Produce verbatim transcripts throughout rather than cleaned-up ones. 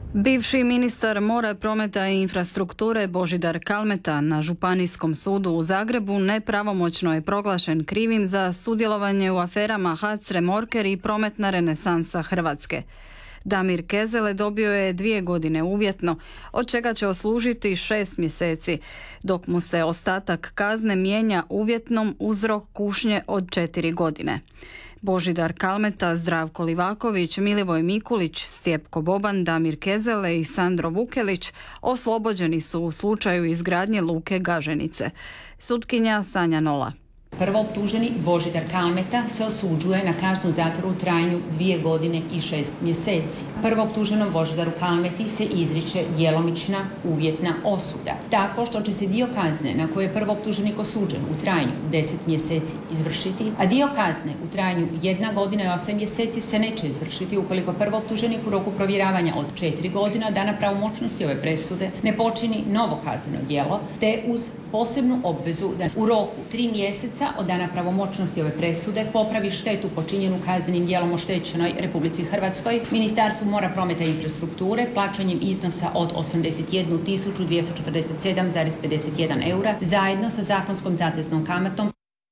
Bivši ministar mora, prometa i infrastrukture Božidar Kalmeta na Županijskom sudu u Zagrebu nepravomoćno je proglašen krivim za sudjelovanje u aferama H A C, Remorker i Prometna renesansa Hrvatske. Damir Kezele dobio je dvije godine uvjetno, od čega će odslužiti šest mjeseci, dok mu se ostatak kazne mijenja uvjetnom uz rok kušnje od četiri godine. Božidar Kalmeta, Zdravko Livaković, Milivoj Mikulić, Stjepko Boban, Damir Kezele i Sandro Vukelić oslobođeni su u slučaju izgradnje luke Gaženice. Sutkinja Sanja Nola. Prvooptuženi Božidar Kalmeta se osuđuje na kaznu zatvora u trajanju dvije godine i šest mjeseci. Prvooptuženom Božidaru Kalmeti se izriče djelomična uvjetna osuda, tako što će se dio kazne na koje je prvooptuženik osuđen u trajanju deset mjeseci izvršiti, a dio kazne u trajanju jedna godina i osam mjeseci se neće izvršiti ukoliko prvooptuženik u roku provjeravanja od četiri godina dana pravomoćnosti ove presude ne počini novo kazneno djelo, te uz posebnu obvezu da u roku tri mjeseca od dana pravomoćnosti ove presude popravi štetu počinjenu kaznenim djelom oštećenoj Republici Hrvatskoj, Ministarstvu mora, prometa i infrastrukture plaćanjem iznosa od osamdeset jednu tisuću dvjesto četrdeset sedam zarez pedeset jedan eura zajedno sa zakonskom zateznom kamatom.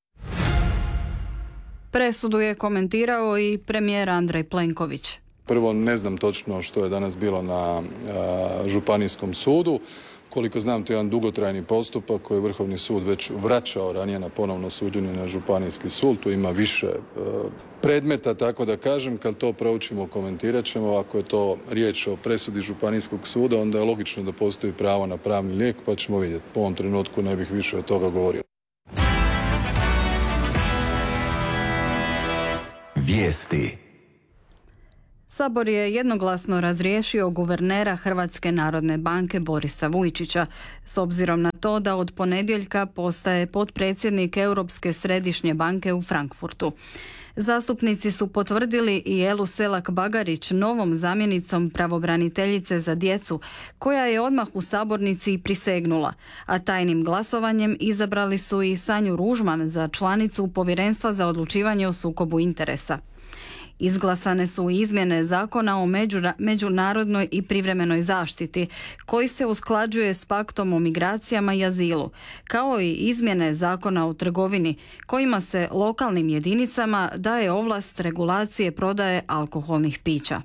Presudu je komentirao i premijer Andrej Plenković. Prvo, ne znam točno što je danas bilo na a, Županijskom sudu. Koliko znam, to je jedan dugotrajni postupak koji je Vrhovni sud već vraćao ranije na ponovno suđenje na Županijski sud. Tu ima više e, predmeta, tako da kažem. Kad to proučimo, komentirat ćemo. Ako je to riječ o presudi Županijskog suda, onda je logično da postoji pravo na pravni lijek, pa ćemo vidjeti. Po ovom trenutku ne bih više od toga govorio. Vijesti. Sabor je jednoglasno razriješio guvernera Hrvatske narodne banke Borisa Vujčića, s obzirom na to da od ponedjeljka postaje potpredsjednik Europske središnje banke u Frankfurtu. Zastupnici su potvrdili i Elu Selak Bagarić novom zamjenicom pravobraniteljice za djecu, koja je odmah u sabornici i prisegnula, a tajnim glasovanjem izabrali su i Sanju Ružman za članicu Povjerenstva za odlučivanje o sukobu interesa. Izglasane su izmjene Zakona o međunarodnoj i privremenoj zaštiti, koji se usklađuje s paktom o migracijama i azilu, kao i izmjene Zakona o trgovini, kojima se lokalnim jedinicama daje ovlast regulacije prodaje alkoholnih pića.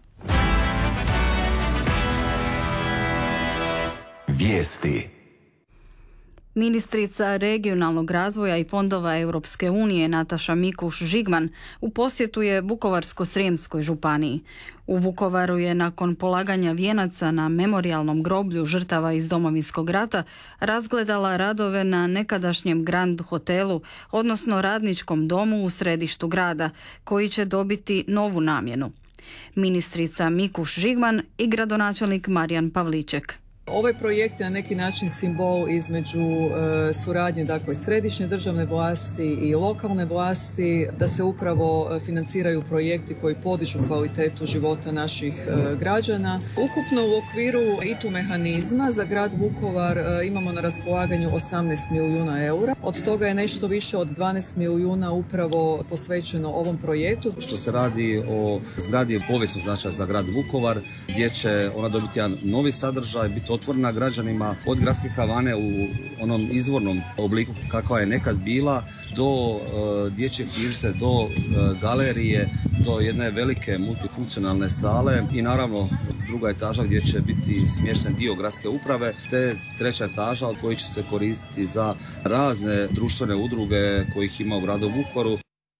Vijesti. Ministrica regionalnog razvoja i fondova Europske unije Nataša Mikuš-Žigman u posjetu je Vukovarsko-srijemskoj županiji. U Vukovaru je nakon polaganja vijenaca na memorijalnom groblju žrtava iz Domovinskog rata razgledala radove na nekadašnjem Grand hotelu, odnosno radničkom domu u središtu grada, koji će dobiti novu namjenu. Ministrica Mikuš-Žigman i gradonačelnik Marijan Pavliček. Ovaj projekt je na neki način simbol između e, suradnje, dakle, središnje državne vlasti i lokalne vlasti, da se upravo financiraju projekti koji podižu kvalitetu života naših e, građana. Ukupno u okviru I T U mehanizma za grad Vukovar e, imamo na raspolaganju osamnaest milijuna eura. Od toga je nešto više od dvanaest milijuna upravo posvećeno ovom projektu. Što se radi o zgradi povijesnog značaja za grad Vukovar, gdje će ona dobiti jedan novi sadržaj, biti otvorena građanima od gradske kavane u onom izvornom obliku kakva je nekad bila, do uh, dječje knjižnice, do uh, galerije, do jedne velike multifunkcionalne sale i naravno druga etaža gdje će biti smješten dio gradske uprave, te treća etaža od kojih će se koristiti za razne društvene udruge kojih ima u gradu Vukovaru.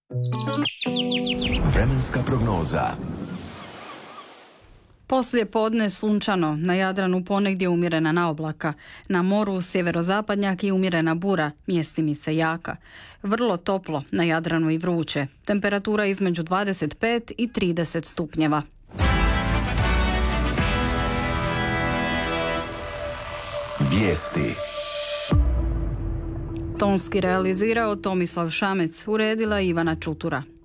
Vremenska prognoza. Poslije podne sunčano, na Jadranu ponegdje umjerena naoblaka, na moru sjeverozapadnjak i umjerena bura, mjestimice jaka. Vrlo toplo, na Jadranu i vruće, temperatura između dvadeset pet i trideset stupnjeva. Vijesti. Tonski realizirao Tomislav Šamec, uredila Ivana Čutura.